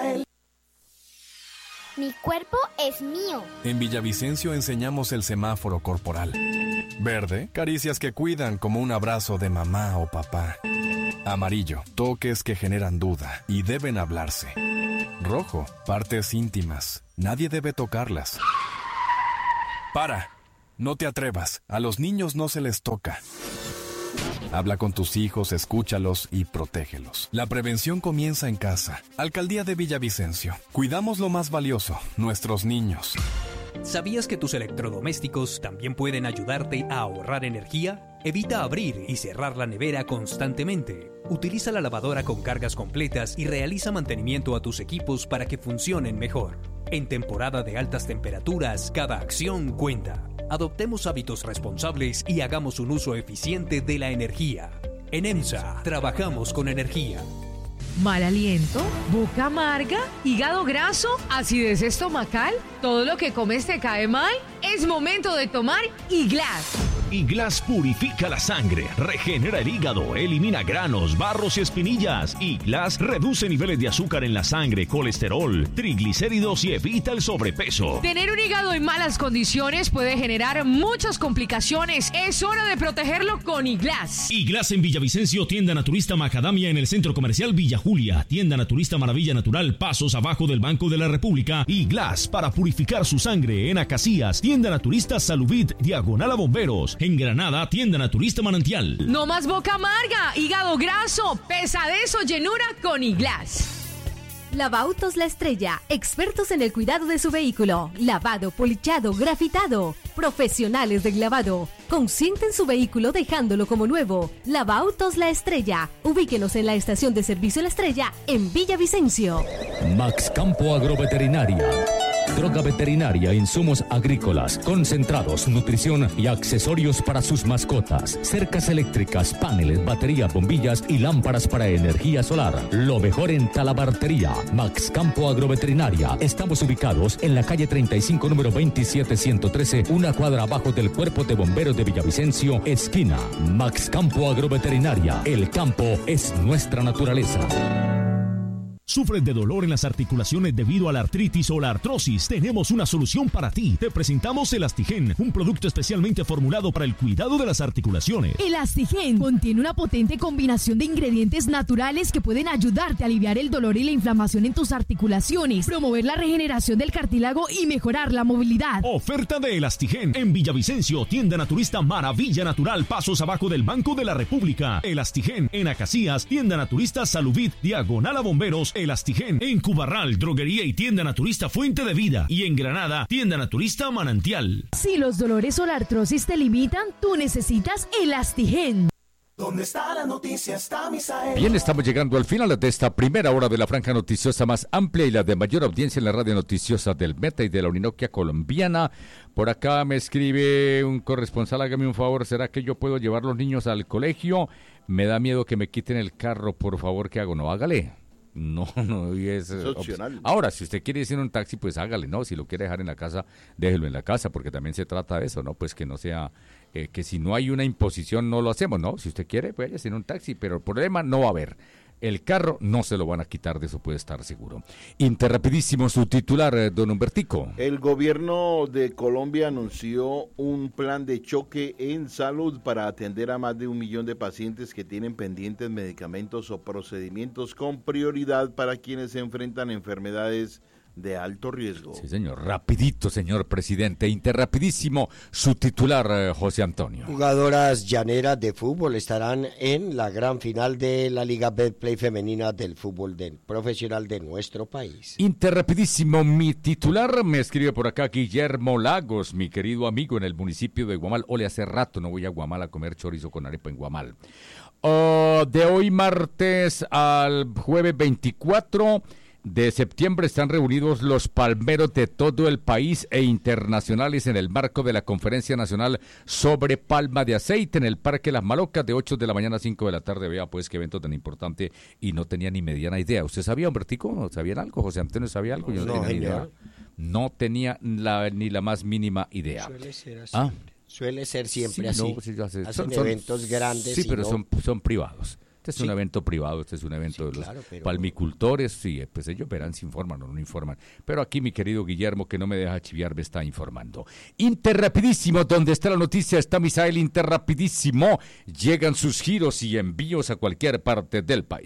Misael. Mi cuerpo es mío. En Villavicencio enseñamos el semáforo corporal. Verde, caricias que cuidan como un abrazo de mamá o papá. Amarillo, toques que generan duda y deben hablarse. Rojo, partes íntimas. Nadie debe tocarlas. ¡Para! No te atrevas. A los niños no se les toca. Habla con tus hijos, escúchalos y protégelos. La prevención comienza en casa. Alcaldía de Villavicencio. Cuidamos lo más valioso, nuestros niños. ¿Sabías que tus electrodomésticos también pueden ayudarte a ahorrar energía? Evita abrir y cerrar la nevera constantemente. Utiliza la lavadora con cargas completas y realiza mantenimiento a tus equipos para que funcionen mejor. En temporada de altas temperaturas, cada acción cuenta. Adoptemos hábitos responsables y hagamos un uso eficiente de la energía. En EMSA, trabajamos con energía. ¿Mal aliento? ¿Boca amarga? ¿Hígado graso? ¿Acidez estomacal? ¿Todo lo que comes te cae mal? Es momento de tomar Iglas. Iglas purifica la sangre, regenera el hígado, elimina granos, barros y espinillas. Iglas reduce niveles de azúcar en la sangre, colesterol, triglicéridos y evita el sobrepeso. Tener un hígado en malas condiciones puede generar muchas complicaciones. Es hora de protegerlo con Iglas. Iglas en Villavicencio, tienda naturista Macadamia en el Centro Comercial Villa Julia, tienda naturista Maravilla Natural, pasos abajo del Banco de la República. Iglas para purificar su sangre en Acacías, tienda naturista Salubit, diagonal a Bomberos. En Granada, tienda naturista Manantial. No más boca amarga, hígado graso, pesadez o llenura con Iglas. Lavautos La Estrella, expertos en el cuidado de su vehículo. Lavado, polichado, grafitado. Profesionales del lavado. Consienten su vehículo dejándolo como nuevo. Lavautos La Estrella. Ubíquenos en la estación de servicio La Estrella en Villavicencio. Max Campo Agroveterinaria. Droga veterinaria, insumos agrícolas, concentrados, nutrición y accesorios para sus mascotas. Cercas eléctricas, paneles, baterías, bombillas y lámparas para energía solar. Lo mejor en talabartería. Max Campo Agroveterinaria. Estamos ubicados en la calle 35, número 27113, una cuadra abajo del Cuerpo de Bomberos de Villavicencio, esquina. Max Campo Agroveterinaria. El campo es nuestra naturaleza. ¿Sufres de dolor en las articulaciones debido a la artritis o la artrosis? Tenemos una solución para ti. Te presentamos Elastigen, un producto especialmente formulado para el cuidado de las articulaciones. Elastigen contiene una potente combinación de ingredientes naturales que pueden ayudarte a aliviar el dolor y la inflamación en tus articulaciones, promover la regeneración del cartílago y mejorar la movilidad. Oferta de Elastigen en Villavicencio, tienda naturista Maravilla Natural, pasos abajo del Banco de la República. Elastigen en Acacías, tienda naturista Salubit, diagonal a Bomberos. Elastigen en Cubarral, droguería y tienda naturista Fuente de Vida, y en Granada, tienda naturista Manantial. Si los dolores o la artrosis te limitan, tú necesitas Elastigen. ¿Dónde está la noticia? Está Misael. Bien, estamos llegando al final de esta primera hora de la franja noticiosa más amplia y la de mayor audiencia en la radio noticiosa del Meta y de la Orinoquia colombiana. Por acá me escribe un corresponsal: hágame un favor, ¿será que yo puedo llevar los niños al colegio? Me da miedo que me quiten el carro, por favor, ¿qué hago? No, hágale. No, y es opcional. Ahora, si usted quiere ir en un taxi, pues hágale, ¿no? Si lo quiere dejar en la casa, déjelo en la casa, porque también se trata de eso, ¿no? Pues que no sea, que si no hay una imposición, no lo hacemos, ¿no? Si usted quiere, pues váyase en un taxi, pero el problema no va a haber. El carro no se lo van a quitar, de eso puede estar seguro. Interrapidísimo, su titular, don Humbertico. El gobierno de Colombia anunció un plan de choque en salud para atender a más de 1 millón de pacientes que tienen pendientes medicamentos o procedimientos con prioridad para quienes se enfrentan a enfermedades de alto riesgo. Sí, señor. Rapidito, señor presidente. Interrapidísimo, su titular, José Antonio. Jugadoras llaneras de fútbol estarán en la gran final de la Liga Betplay femenina del fútbol profesional de nuestro país. Interrapidísimo, mi titular, me escribe por acá Guillermo Lagos, mi querido amigo en el municipio de Guamal. Ole, hace rato no voy a Guamal a comer chorizo con arepa en Guamal. De hoy martes al jueves 24 de septiembre están reunidos los palmeros de todo el país e internacionales en el marco de la Conferencia Nacional sobre Palma de Aceite en el Parque Las Malocas de 8 de la mañana a 5 de la tarde. Vea pues qué evento tan importante, y no tenía ni mediana idea. ¿Usted sabía, Humbertico? ¿Sabían algo? ¿José Antonio sabía algo? Yo no tenía ni idea. No tenía ni la más mínima idea. Suele ser así. Suele ser siempre sí, así. No, sí, hacen eventos grandes. Sí, pero son privados. Este es un evento privado, este es un evento de los palmicultores, sí, pues ellos verán si informan o no informan. Pero aquí mi querido Guillermo, que no me deja chiviar, me está informando. Interrapidísimo, donde está la noticia, está Misael Interrapidísimo. Llegan sus giros y envíos a cualquier parte del país.